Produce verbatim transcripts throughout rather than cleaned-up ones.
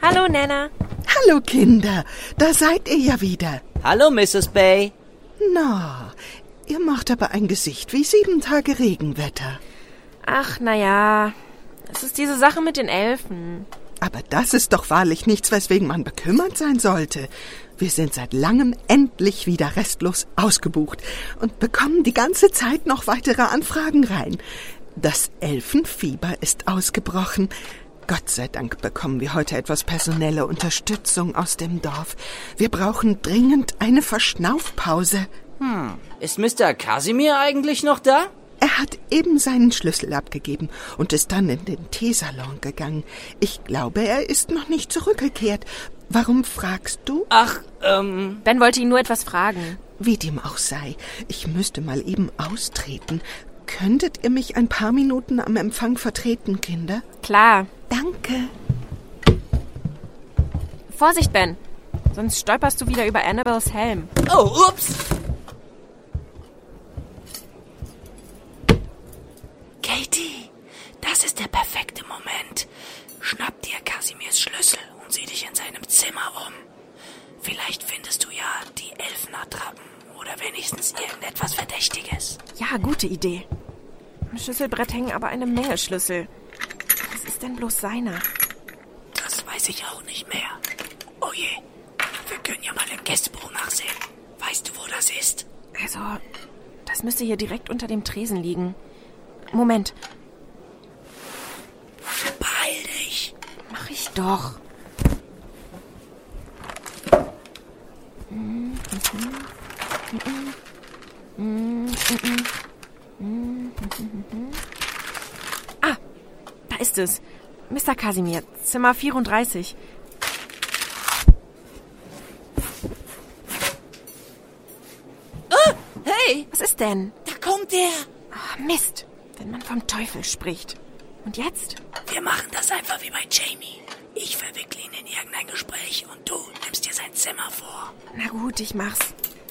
Hallo, Nana. Hallo, Kinder. Da seid ihr ja wieder. Hallo, Misses Bay. Na, ihr macht aber ein Gesicht wie sieben Tage Regenwetter. Ach, na ja. Es ist diese Sache mit den Elfen. Aber das ist doch wahrlich nichts, weswegen man bekümmert sein sollte. Wir sind seit langem endlich wieder restlos ausgebucht und bekommen die ganze Zeit noch weitere Anfragen rein. Das Elfenfieber ist ausgebrochen. Gott sei Dank bekommen wir heute etwas personelle Unterstützung aus dem Dorf. Wir brauchen dringend eine Verschnaufpause. Hm, ist Mister Kasimir eigentlich noch da? Er hat eben seinen Schlüssel abgegeben und ist dann in den Teesalon gegangen. Ich glaube, er ist noch nicht zurückgekehrt. Warum fragst du? Ach, ähm... Ben wollte ihn nur etwas fragen. Wie dem auch sei, ich müsste mal eben austreten. Könntet ihr mich ein paar Minuten am Empfang vertreten, Kinder? Klar. Danke. Vorsicht, Ben. Sonst stolperst du wieder über Annabels Helm. Oh, ups. Katie, das ist der perfekte Moment. Schnapp dir Kasimirs Schlüssel und sieh dich in seinem Zimmer um. Vielleicht findest du ja die Elfenattrappen oder wenigstens irgendetwas Verdächtiges. Ja, gute Idee. Am Schlüsselbrett hängen aber eine Menge Schlüssel. Was ist denn bloß seiner? Das weiß ich auch nicht mehr. Oh je, wir können ja mal im Gästebuch nachsehen. Weißt du, wo das ist? Also, das müsste hier direkt unter dem Tresen liegen. Moment. Beeil dich. Mach ich doch. Ah, da ist es. Mister Kasimir, Zimmer vierunddreißig. Oh, hey! Was ist denn? Da kommt er. Ah, Mist, wenn man vom Teufel spricht. Und jetzt? Wir machen das einfach wie bei Jamie. Ich verwickle ihn in irgendein Gespräch und du nimmst dir sein Zimmer vor. Na gut, ich mach's.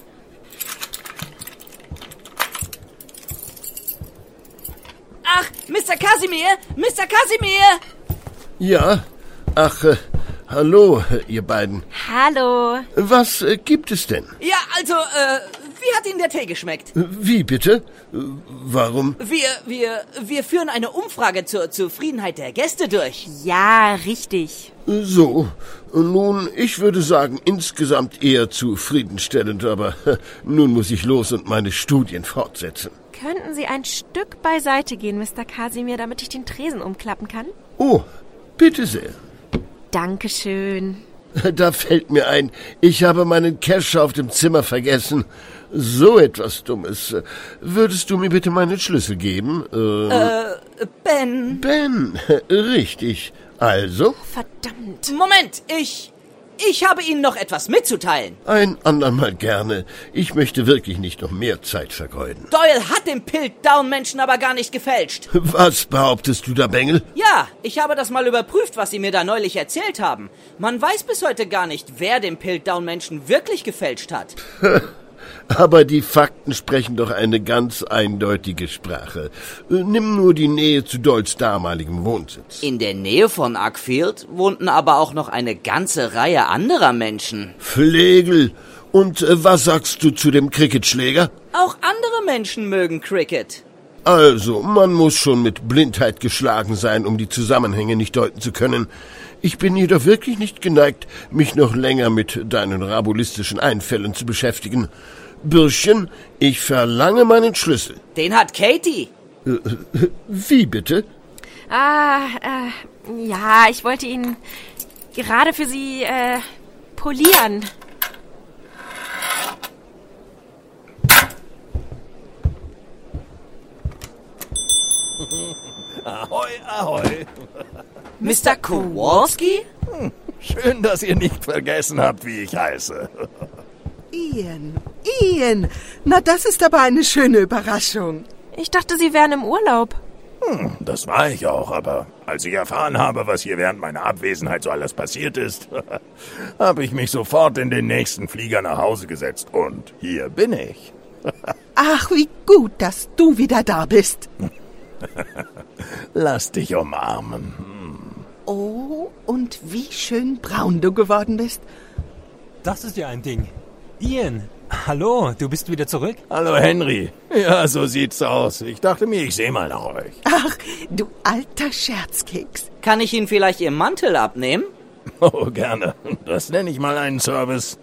Ach, Mister Kasimir! Mister Kasimir! Ja, ach, äh, hallo, ihr beiden. Hallo. Was äh, gibt es denn? Ja, also, äh, wie hat Ihnen der Tee geschmeckt? Wie bitte? Warum? Wir, wir, wir führen eine Umfrage zur Zufriedenheit der Gäste durch. Ja, richtig. So, nun, ich würde sagen, insgesamt eher zufriedenstellend, aber nun muss ich los und meine Studien fortsetzen. Könnten Sie ein Stück beiseite gehen, Mister Kasimir, damit ich den Tresen umklappen kann? Oh, bitte sehr. Dankeschön. Da fällt mir ein, ich habe meinen Cash auf dem Zimmer vergessen. So etwas Dummes. Würdest du mir bitte meinen Schlüssel geben? Ähm, Äh, Ben. Ben, richtig. Also? Verdammt. Moment, ich... Ich habe Ihnen noch etwas mitzuteilen. Ein andermal gerne. Ich möchte wirklich nicht noch mehr Zeit vergeuden. Doyle hat den Piltdown-Menschen aber gar nicht gefälscht. Was behauptest du da, Bengel? Ja, ich habe das mal überprüft, was Sie mir da neulich erzählt haben. Man weiß bis heute gar nicht, wer den Piltdown-Menschen wirklich gefälscht hat. Aber die Fakten sprechen doch eine ganz eindeutige Sprache. Nimm nur die Nähe zu Doyles damaligem Wohnsitz. In der Nähe von Uckfield wohnten aber auch noch eine ganze Reihe anderer Menschen. Flegel. Und äh, was sagst du zu dem Cricketschläger? Auch andere Menschen mögen Cricket. Also, man muss schon mit Blindheit geschlagen sein, um die Zusammenhänge nicht deuten zu können. Ich bin jedoch wirklich nicht geneigt, mich noch länger mit deinen rabulistischen Einfällen zu beschäftigen. Bürschchen, ich verlange meinen Schlüssel. Den hat Katie. Äh, wie bitte? Ah, äh, ja, ich wollte ihn gerade für Sie, äh, polieren. Ahoi, ahoi. Mister Kowalski? Hm, schön, dass ihr nicht vergessen habt, wie ich heiße. Ian, Ian, na das ist aber eine schöne Überraschung. Ich dachte, Sie wären im Urlaub. Hm, das war ich auch, aber als ich erfahren habe, was hier während meiner Abwesenheit so alles passiert ist, habe ich mich sofort in den nächsten Flieger nach Hause gesetzt und hier bin ich. Ach, wie gut, dass du wieder da bist. Lass dich umarmen. Oh, und wie schön braun du geworden bist. Das ist ja ein Ding. Ian, hallo, du bist wieder zurück? Hallo Henry. Ja, so sieht's aus. Ich dachte mir, ich sehe mal nach euch. Ach, du alter Scherzkeks. Kann ich Ihnen vielleicht Ihren Mantel abnehmen? Oh, gerne. Das nenne ich mal einen Service.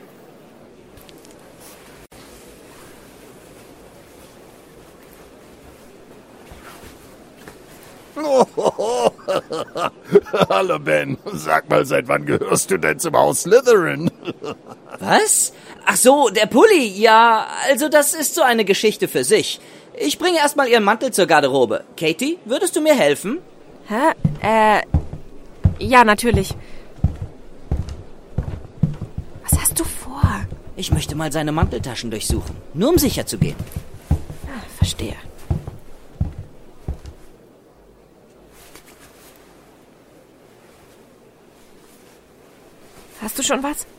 Oh, hallo Ben. Sag mal, seit wann gehörst du denn zum Haus Slytherin? Was? Ach so, der Pulli. Ja, also das ist so eine Geschichte für sich. Ich bringe erstmal Ihren Mantel zur Garderobe. Katie, würdest du mir helfen? Hä? Äh, ja, natürlich. Was hast du vor? Ich möchte mal seine Manteltaschen durchsuchen. Nur um sicher zu gehen. Ah, verstehe. Hast du schon was?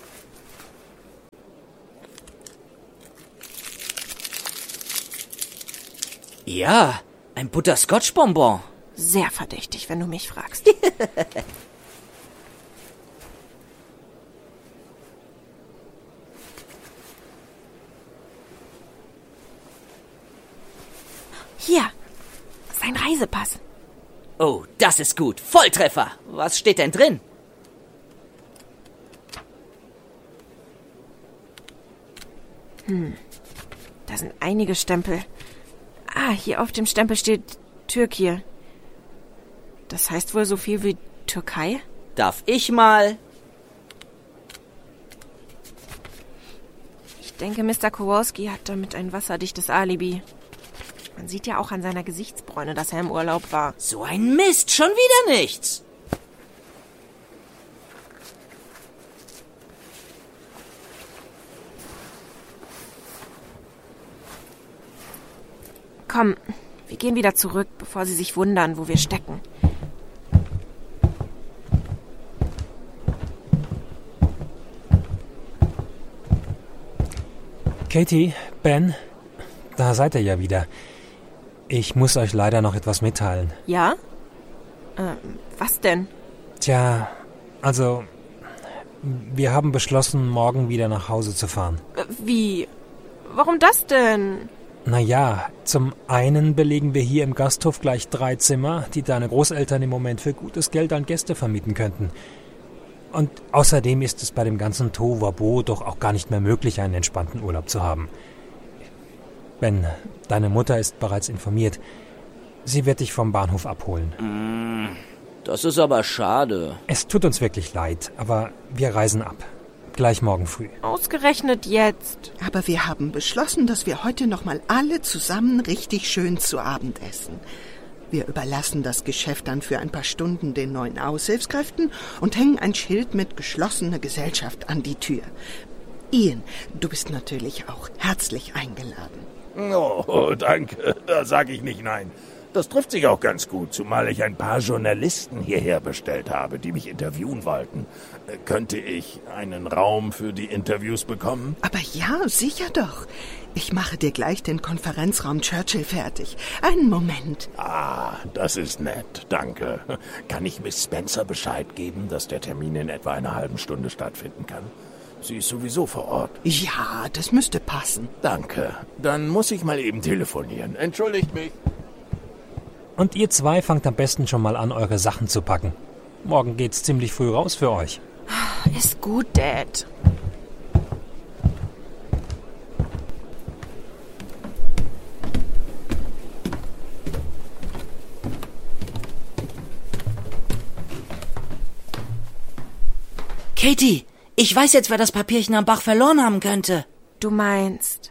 Ja, ein Butterscotch-Bonbon. Sehr verdächtig, wenn du mich fragst. Hier, sein Reisepass. Oh, das ist gut. Volltreffer. Was steht denn drin? Hm, da sind einige Stempel. Ah, hier auf dem Stempel steht Türkei. Das heißt wohl so viel wie Türkei? Darf ich mal? Ich denke, Mister Kowalski hat damit ein wasserdichtes Alibi. Man sieht ja auch an seiner Gesichtsbräune, dass er im Urlaub war. So ein Mist, schon wieder nichts. Komm, wir gehen wieder zurück, bevor sie sich wundern, wo wir stecken. Katie, Ben, da seid ihr ja wieder. Ich muss euch leider noch etwas mitteilen. Ja? Ähm, was denn? Tja, also, wir haben beschlossen, morgen wieder nach Hause zu fahren. Äh, wie? Warum das denn? Naja, zum einen belegen wir hier im Gasthof gleich drei Zimmer, die deine Großeltern im Moment für gutes Geld an Gäste vermieten könnten. Und außerdem ist es bei dem ganzen Tohuwabohu doch auch gar nicht mehr möglich, einen entspannten Urlaub zu haben. Ben, deine Mutter ist bereits informiert. Sie wird dich vom Bahnhof abholen. Das ist aber schade. Es tut uns wirklich leid, aber wir reisen ab. Gleich morgen früh. Ausgerechnet jetzt. Aber wir haben beschlossen, dass wir heute noch mal alle zusammen richtig schön zu Abend essen. Wir überlassen das Geschäft dann für ein paar Stunden den neuen Aushilfskräften und hängen ein Schild mit geschlossene Gesellschaft an die Tür. Ian, du bist natürlich auch herzlich eingeladen. Oh, danke. Da sage ich nicht nein. Das trifft sich auch ganz gut, zumal ich ein paar Journalisten hierher bestellt habe, die mich interviewen wollten. Könnte ich einen Raum für die Interviews bekommen? Aber ja, sicher doch. Ich mache dir gleich den Konferenzraum Churchill fertig. Einen Moment. Ah, das ist nett, danke. Kann ich Miss Spencer Bescheid geben, dass der Termin in etwa einer halben Stunde stattfinden kann? Sie ist sowieso vor Ort. Ja, das müsste passen. Danke. Dann muss ich mal eben telefonieren. Entschuldigt mich. Und ihr zwei fangt am besten schon mal an, eure Sachen zu packen. Morgen geht's ziemlich früh raus für euch. Ist gut, Dad. Katie, ich weiß jetzt, wer das Papierchen am Bach verloren haben könnte. Du meinst...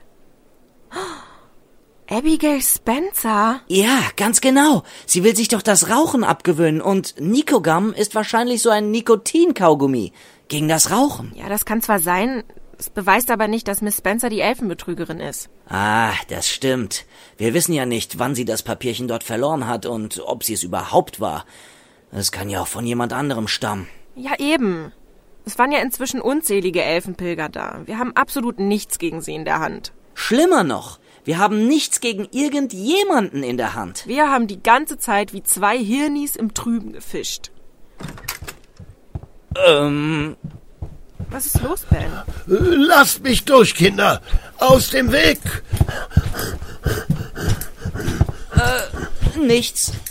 Abigail Spencer? Ja, ganz genau. Sie will sich doch das Rauchen abgewöhnen und Nicogum ist wahrscheinlich so ein Nikotin-Kaugummi gegen das Rauchen. Ja, das kann zwar sein, es beweist aber nicht, dass Miss Spencer die Elfenbetrügerin ist. Ah, das stimmt. Wir wissen ja nicht, wann sie das Papierchen dort verloren hat und ob sie es überhaupt war. Es kann ja auch von jemand anderem stammen. Ja, eben. Es waren ja inzwischen unzählige Elfenpilger da. Wir haben absolut nichts gegen sie in der Hand. Schlimmer noch, wir haben nichts gegen irgendjemanden in der Hand. Wir haben die ganze Zeit wie zwei Hirnis im Trüben gefischt. Ähm... Was ist los, Ben? Lasst mich durch, Kinder! Aus dem Weg! Äh, nichts.